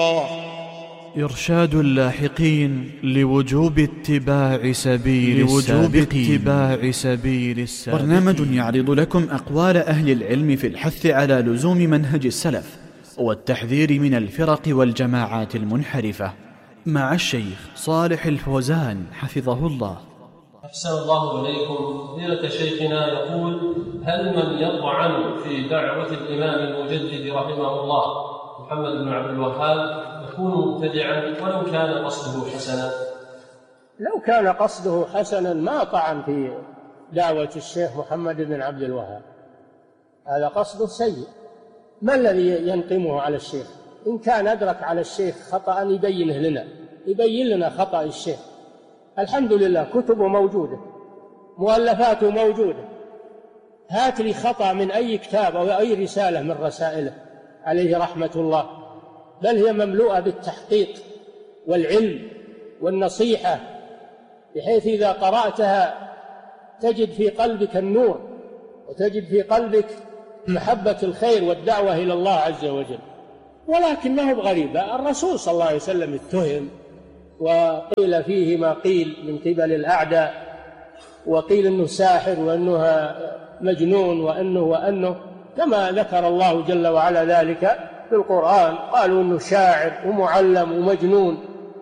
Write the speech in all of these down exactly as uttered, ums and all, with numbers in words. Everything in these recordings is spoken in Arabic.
إرشاد اللاحقين لوجوب اتباع سبيل لوجوب اتباع سبيل السابقين. برنامج يعرض لكم أقوال أهل العلم في الحث على لزوم منهج السلف والتحذير من الفرق والجماعات المنحرفة، مع الشيخ صالح الفوزان حفظه الله. أحسن الله إليكم. فضيلة شيخنا يقول: هل من يطعن في دعوة الإمام المجدد رحمه الله محمد بن عبد الوهاب يكون مبتدعا ولو كان قصده حسنا؟ لو كان قصده حسنا ما طعن في دعوة الشيخ محمد بن عبد الوهاب، هذا قصده سيء. ما الذي ينقمه على الشيخ؟ إن كان أدرك على الشيخ خطأ يبينه لنا، يبين لنا خطأ الشيخ. الحمد لله كتبه موجودة، مؤلفاته موجودة. هات لي خطأ من أي كتاب أو أي رسالة من رسائله عليه رحمة الله، بل هي مملوءة بالتحقيق والعلم والنصيحة، بحيث إذا قرأتها تجد في قلبك النور وتجد في قلبك محبة الخير والدعوة إلى الله عز وجل. ولكن ما هو بغريب، الرسول صلى الله عليه وسلم اتهم وقيل فيه ما قيل من قبل الأعداء، وقيل أنه ساحر وأنه مجنون وأنه وأنه كما ذكر الله جل وعلا ذلك في القرآن. قالوا أنه شاعر ومعلم ومجنون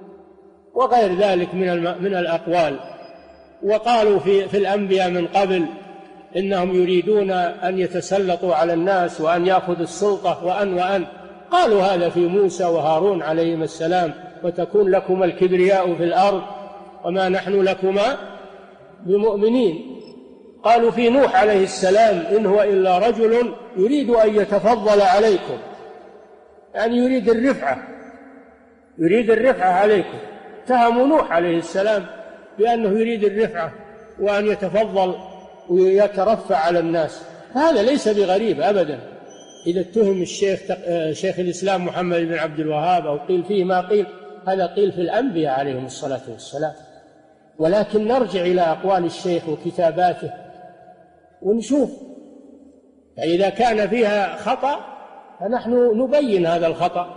وغير ذلك من من الأقوال. وقالوا في, في الأنبياء من قبل إنهم يريدون أن يتسلطوا على الناس وأن يأخذوا السلطة وأن وأن قالوا هذا في موسى وهارون عليهما السلام: وتكون لكما الكبرياء في الأرض وما نحن لكما بمؤمنين. قالوا في نوح عليه السلام: إن هو إلا رجل يريد أن يتفضل عليكم، يعني يريد الرفعة، يريد الرفعة عليكم. اتهموا نوح عليه السلام بأنه يريد الرفعة وأن يتفضل ويترفع على الناس. هذا ليس بغريب أبدا. إذا اتهم الشيخ شيخ الإسلام محمد بن عبد الوهاب أو قيل فيه ما قيل، هذا قيل في الأنبياء عليهم الصلاة والسلام. ولكن نرجع إلى أقوال الشيخ وكتاباته ونشوف، فإذا كان فيها خطأ فنحن نبين هذا الخطأ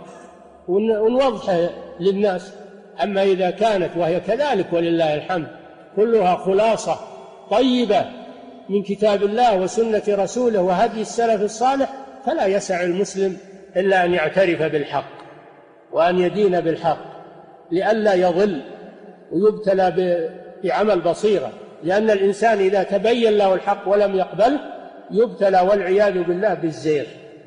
ونوضحه للناس. أما إذا كانت وهي كذلك ولله الحمد كلها خلاصة طيبة من كتاب الله وسنة رسوله وهدي السلف الصالح، فلا يسع المسلم إلا أن يعترف بالحق وأن يدين بالحق لئلا يضل ويبتلى بعمل بصيرة. لأن الإنسان إذا تبين له الحق ولم يقبله يبتلى والعياذ بالله بالزيغ،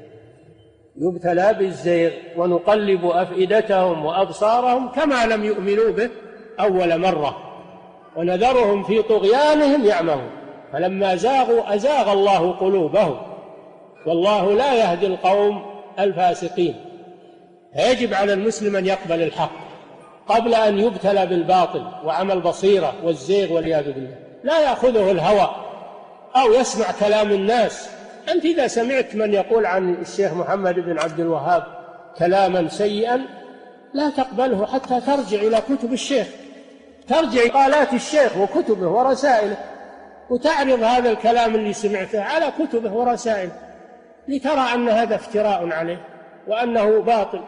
يبتلى بالزيغ. ونقلب أفئدتهم وأبصارهم كما لم يؤمنوا به أول مرة ونذرهم في طغيانهم يعمهون. فلما زاغوا أزاغ الله قلوبهم والله لا يهدي القوم الفاسقين. فيجب على المسلم أن يقبل الحق قبل أن يبتلى بالباطل وعمل بصيرة والزيغ والعياذ بالله. لا يأخذه الهوى أو يسمع كلام الناس. أنت إذا سمعت من يقول عن الشيخ محمد بن عبد الوهاب كلاما سيئا لا تقبله حتى ترجع إلى كتب الشيخ، ترجع قالات الشيخ وكتبه ورسائله، وتعرض هذا الكلام اللي سمعته على كتبه ورسائله لترى أن هذا افتراء عليه وأنه باطل.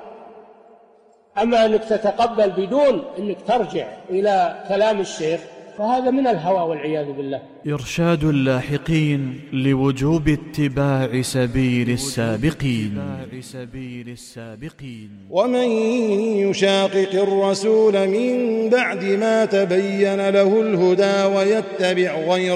أما أنك تتقبل بدون أنك ترجع إلى كلام الشيخ فهذا من الهوى والعياذ بالله. إرشاد اللاحقين لوجوب اتباع سبيل السابقين. ومن يشاقق الرسول من بعد ما تبين له الهدى ويتبع غير